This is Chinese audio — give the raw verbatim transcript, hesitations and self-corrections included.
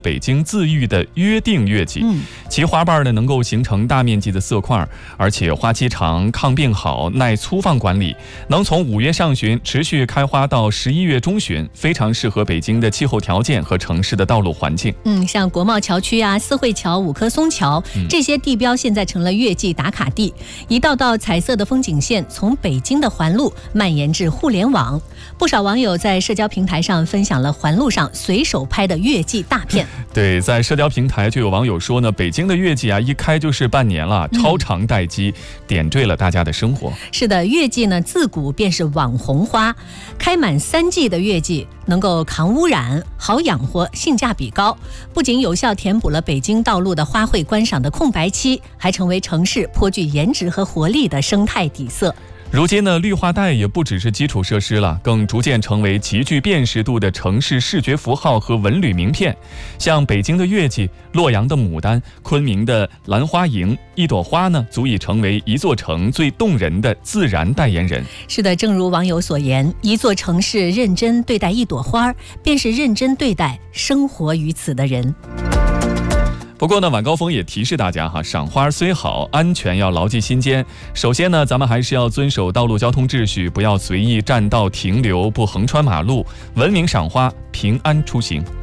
北京自愈的约定月季， 嗯， 其花瓣呢能够形成大面积的色块，而且花期长、抗病好、耐粗放管理，能从五月上旬持续开花到十一月中旬，非常适合北京的气候条件和城市的道路环境。 嗯，像国贸桥区啊、四惠桥、五棵松桥、 嗯、 这些地标现在成了月季打卡地，一道道彩色的风景线从北京的环路蔓延至互联网。不少网友在社交平台上分享了环路上随手拍的月季大片。 对，在社交平台就有网友说呢，北京的月季啊，一开就是半年了，超长待机，嗯、点缀了大家的生活。 是的，月季呢自古便是网红花，开满三季的月季能够抗污染、好养活、性价比高，不仅有效填补了北京道路的花卉观赏的空白期，还成为城市颇具颜值和活力的生态底色。 如今呢，绿化带也不只是基础设施了，更逐渐成为极具辨识度的城市视觉符号和文旅名片。像北京的月季、洛阳的牡丹、昆明的兰花楹，一朵花呢，足以成为一座城最动人的自然代言人。 是的，正如网友所言，一座城市认真对待一朵花，便是认真对待生活于此的人。 不过呢，晚高峰也提示大家哈，赏花虽好，安全要牢记心间。首先呢，咱们还是要遵守道路交通秩序，不要随意占道停留，不横穿马路，文明赏花，平安出行。